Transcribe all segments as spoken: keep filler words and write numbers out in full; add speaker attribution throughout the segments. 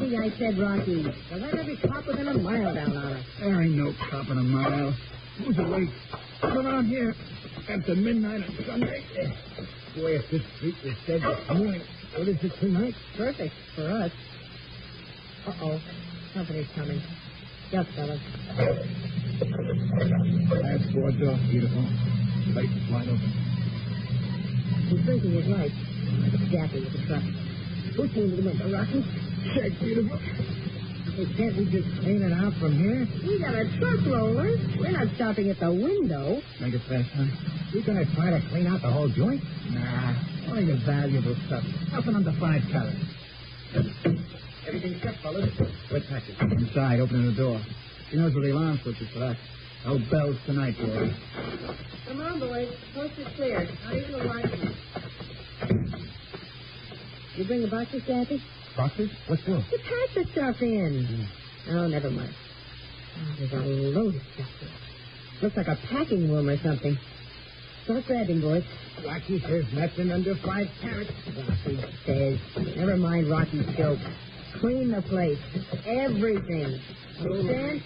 Speaker 1: Easy, I said, Rocky. They'll let every cop within a mile down on us.
Speaker 2: There ain't no cop in a mile. Who's awake? Come around here. After midnight on Sunday. Boy, if this street was dead this morning, what is it tonight?
Speaker 1: Perfect for us. Uh-oh. Company's coming. Just, fellas.
Speaker 2: Last board's off, beautiful. Light is wide open.
Speaker 1: He's blinking his light. It's Jackie with the truck. Who came to the window, Rocky?
Speaker 2: Check, beautiful. Hey, can't we just clean it out from here?
Speaker 1: We got a truck roller. We're not stopping at the window.
Speaker 2: Make it fast, huh? You gonna try to clean out the whole joint? Nah, only the valuable stuff. Nothing under five carats. Everything's set, fellas. Let's pack it. Inside, opening the door. She knows where the alarm switch is for that. No bells tonight, boys.
Speaker 1: Come on, boys. Coast is clear. Not even a light. You bring the boxes, Jackie?
Speaker 2: Boxes? What for?
Speaker 1: You pack the stuff in. Mm. Oh, never mind. Oh, there's a load of stuff there. Looks like a packing room or something. Start grabbing, boys.
Speaker 2: Rocky says nothing under five carats.
Speaker 1: Rocky says. Never mind Rocky's joke. Clean the place. Everything. Understand?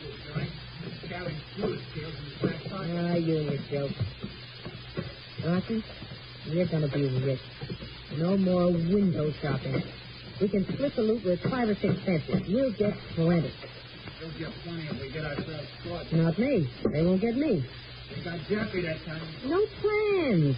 Speaker 1: Ah, you and your joke. Rocky, you're going to be rich. No more window shopping. We can split the loot with five or six fences. We'll get plenty.
Speaker 2: We'll get plenty if we get ourselves caught.
Speaker 1: Not me. They won't get me.
Speaker 2: We got Jeffy that time.
Speaker 1: No plans.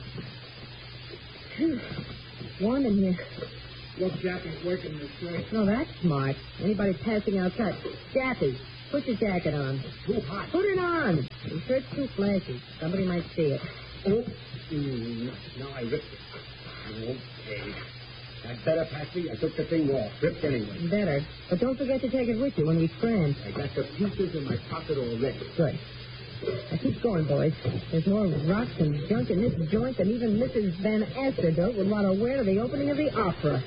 Speaker 1: Warm in here.
Speaker 2: Look, Jackie's working this way.
Speaker 1: No, that's smart. Anybody passing outside. Jackie, put your jacket on.
Speaker 2: Too hot.
Speaker 1: Put it on. Your shirt's too flashy. Somebody might see it.
Speaker 2: Oh. Mm, no, I ripped it. Okay. That's better, Patsy. I took the thing off. Ripped anyway.
Speaker 1: Better. But don't forget to take it with you when we strand.
Speaker 2: I got the pieces in my pocket already.
Speaker 1: Good. Now keep going, boys. There's more rocks and junk in this joint than even Missus Van Asterdote would want to wear to the opening of the opera.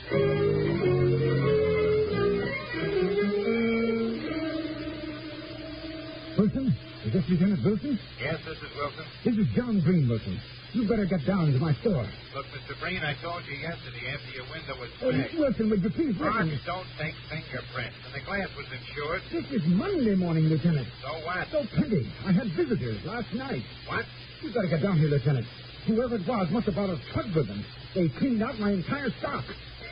Speaker 2: Wilson? Is this Lieutenant Wilson?
Speaker 3: Yes, this is Wilson.
Speaker 2: This is John Green, Wilson. You better get down to my store.
Speaker 3: Look, Mister Green, I told you yesterday after your window was
Speaker 2: Oh,
Speaker 3: smashed.
Speaker 2: Wilson, would you please
Speaker 3: Rocks
Speaker 2: listen?
Speaker 3: don't take fingerprints, and the glass was insured.
Speaker 2: This is Monday morning, Lieutenant.
Speaker 3: So what?
Speaker 2: So plenty. I had visitors last night.
Speaker 3: What?
Speaker 2: You better get down here, Lieutenant. Whoever it was must have brought a truck with them. They cleaned out my entire stock.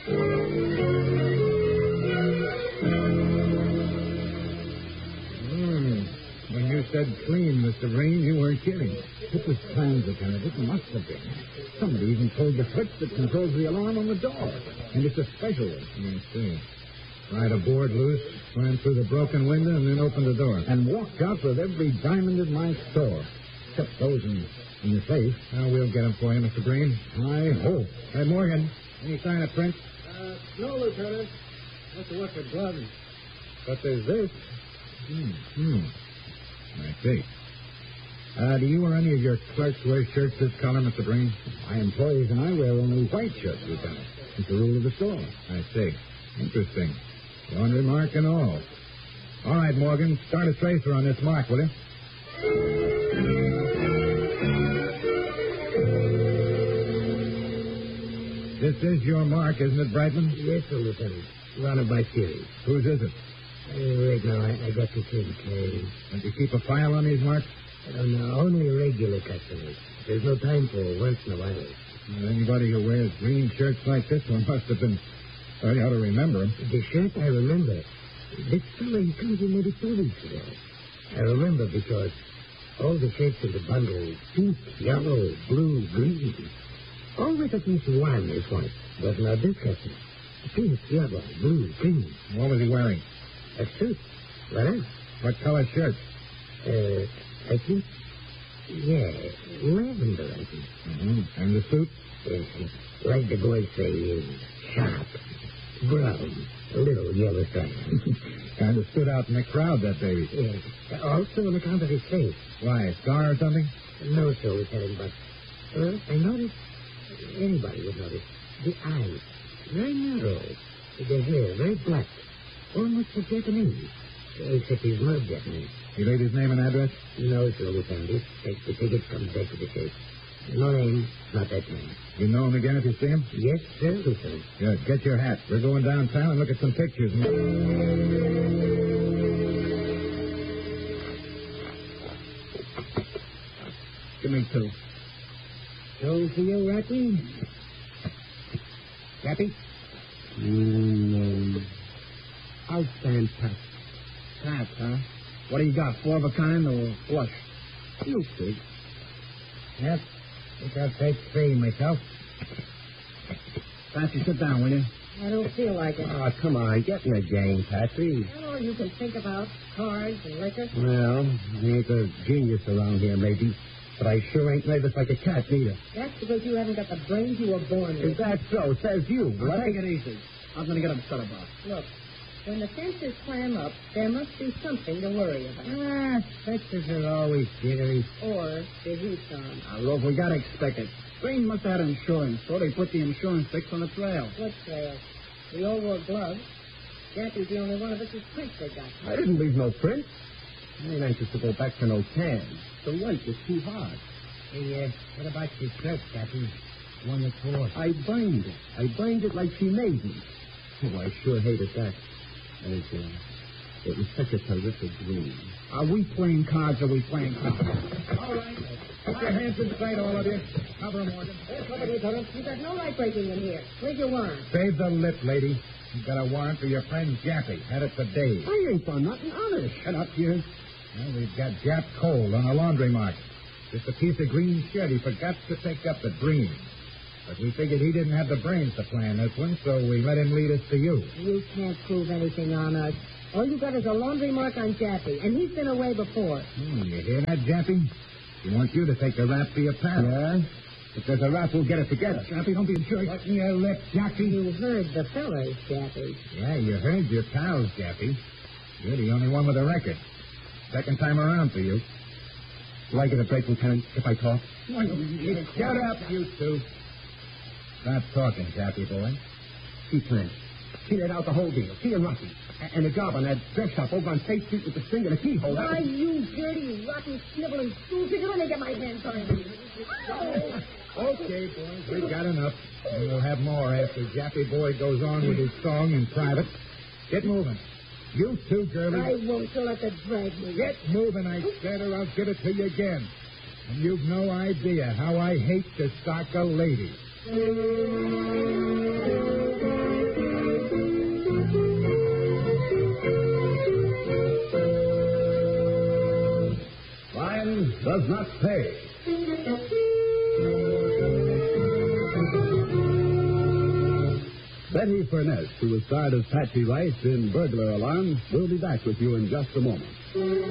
Speaker 2: Hmm. When you said clean, Mister Green, you weren't kidding. It was planned, Lieutenant. It must have been. Somebody even pulled the switch that controls the alarm on the door. And it's a special one. You see. Pried a board loose, ran through the broken window, and then opened the door. And walked out with every diamond in my store. Except those in, in the safe. Now, we'll get them for you, Mister Green. I hope. Hey, Morgan, any sign of print? Uh, no, Lieutenant. Must have left the gloves. But there's this. Hmm, hmm. I see. Uh, do you or any of your clerks wear shirts this color, Mister Green? My employees and I wear only white shirts, Lieutenant. It's the rule of the store. I see. Interesting. Laundry mark and all. All right, Morgan, start a tracer on this mark, will you? This is your mark, isn't it, Brightman?
Speaker 4: Yes, sir, Lieutenant. Runner by series.
Speaker 2: Whose is it?
Speaker 4: Uh, right now, I, I got to take care.
Speaker 2: Don't you keep a file on these marks?
Speaker 4: I don't know. Only regular customers. There's no time for once in a while.
Speaker 2: Well, anybody who wears green shirts like this one must have been... Well, you ought to remember him.
Speaker 4: The shirt, I remember. This fellow, he comes in maybe two weeks ago. I remember because all the shirts in the bundle, pink, yellow, blue, green. Always at least one is white. But not this customer. Pink, yellow, blue, green.
Speaker 2: What was he wearing?
Speaker 4: A suit. What else?
Speaker 2: What color shirt?
Speaker 4: Uh, I think... Yeah, lavender, I think.
Speaker 2: Mm-hmm. And the suit?
Speaker 4: Yes, like the boys say, uh, sharp, brown, a little yellow stripe.
Speaker 2: Kind of stood out in the crowd that day.
Speaker 4: Yes. Also on account of his face.
Speaker 2: Why, a scar or something?
Speaker 4: No, sir, Lieutenant, but... Well, I noticed... Anybody would notice. The eyes. Very narrow. The hair, very black. Almost like Japanese. Except he's not Japanese.
Speaker 2: He laid his name and address?
Speaker 4: No, sir, Lieutenant. Takes the ticket, comes back to the safe. No name, not that name.
Speaker 2: You know him again if you see him?
Speaker 4: Yes, sir, sir.
Speaker 2: Good. Get your hat. We're going downtown and look at some pictures.
Speaker 5: Give me two.
Speaker 4: So for you, Rocky?
Speaker 5: Happy?
Speaker 4: Mm, I'll stand pat.
Speaker 5: Pat, huh? What do you got, four of a kind or flush?
Speaker 4: You see.
Speaker 2: Yes. I think I'll take three myself.
Speaker 5: Patsy, sit down, will you?
Speaker 1: I don't feel like it.
Speaker 4: Oh, come on. Get in the game, Patsy.
Speaker 1: That's all you can think about, cards and liquor.
Speaker 4: Well, I ain't a genius around here, maybe. But I sure ain't nervous like a cat, neither.
Speaker 1: That's because you haven't got the brains you were born with.
Speaker 4: Is that so? Says you.
Speaker 5: Well,
Speaker 4: What?
Speaker 5: take it easy. I'm going to get upset about.
Speaker 1: Look, when the fences clam up, there must be something to worry about.
Speaker 2: Ah, fences are always jittery.
Speaker 1: Or the heat's on.
Speaker 5: Now, look, we got to expect it. Green must have had insurance, so they put the insurance sticks on the trail.
Speaker 1: What trail? We all wore gloves. Jackie's the only one of us whose prints they got.
Speaker 4: I didn't leave no print. I ain't anxious to go back to no tan. The light is too hard.
Speaker 2: Hey, uh, what about your shirt, Kathy? One that's four.
Speaker 4: I burned it. I burned it like she made me. Oh, I sure hated that. It was, uh, it was such a terrific dream.
Speaker 5: Are we playing cards or are we playing cards?
Speaker 2: All right. Put your hands inside, all of you. Cover 'em, Morgan.
Speaker 1: Hey, cover me, cover. You got no light breaking in here. Where's your warrant?
Speaker 2: Save the lip, lady. You've got a warrant for your friend Jappy. Had it for days.
Speaker 4: I ain't done nothing honest.
Speaker 2: Shut up, you. Well, we've got Jap Cole on a laundry mark. Just a piece of green shirt. He forgot to take up the dream. But we figured he didn't have the brains to plan this one, so we let him lead us to you.
Speaker 1: You can't prove anything on us. All you got is a laundry mark on Jappy, and he's been away before.
Speaker 2: Hmm, you hear that, Jappy? He wants you to take the rap for your pal.
Speaker 4: Yeah? If there's a rap, we'll get it together.
Speaker 2: Jappy, don't be a jerk. Button your lip, Jappy.
Speaker 1: You heard the fellas, Jappy.
Speaker 2: Yeah, you heard your pals, Jappy. You're the only one with a record. Second time around for you.
Speaker 4: Do I get a break, Lieutenant, if I talk?
Speaker 2: Shut up, you two. Stop talking, Jappy boy.
Speaker 4: She planned. She laid out the whole deal. She and Rocky. A- And the job on that dress shop over on State Street with the string and the keyhole. That
Speaker 1: Why,
Speaker 4: was-
Speaker 1: you dirty, rotten, sniveling stool picker, let me get my hands on you. Oh.
Speaker 2: Okay, boys, we've got enough. And we'll have more after Jappy boy goes on with his song in private. Get moving. You too, girlie.
Speaker 1: I won't so let the drag me.
Speaker 2: Get moving, I said, or I'll give it to you again. And you've no idea how I hate to stalk a lady.
Speaker 6: Crime does not pay. Betty Furness, who was starred as Patsy Rice in Burglar Alarm, will be back with you in just a moment.